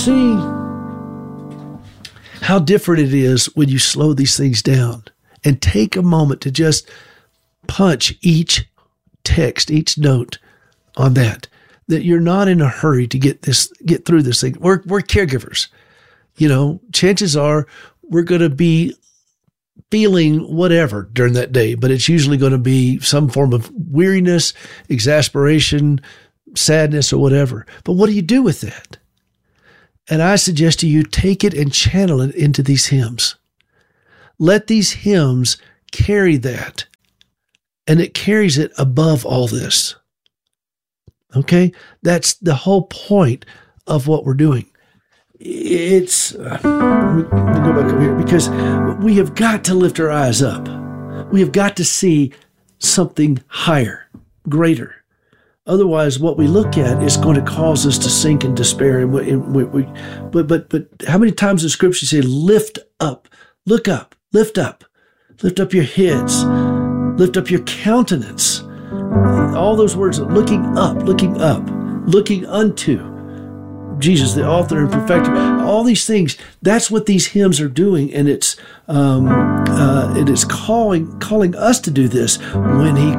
see how different it is when you slow these things down and take a moment to just punch each text, each note on that you're not in a hurry to get through this thing. We're caregivers. Chances are we're going to be feeling whatever during that day, but it's usually going to be some form of weariness, exasperation, sadness, or whatever. But what do you do with that? And I suggest to you, take it and channel it into these hymns. Let these hymns carry that, and it carries it above all this. Okay? That's the whole point of what we're doing. Let me go back over here, because we have got to lift our eyes up. We have got to see something higher, greater. Otherwise, what we look at is going to cause us to sink in despair. But how many times in Scripture say, lift up, look up, lift up your heads, lift up your countenance. All those words, looking up, looking unto Jesus, the author and perfecter. All these things, that's what these hymns are doing. And it is calling us to do this when he